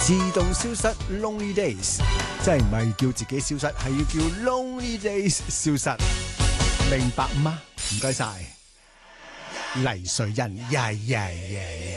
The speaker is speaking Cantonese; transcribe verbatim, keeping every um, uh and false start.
自動消失 Lonely Days， 即係唔係叫自己消失，係要叫 Lonely Days 消失，明白嗎？唔該晒，黎瑞恩，耶耶耶。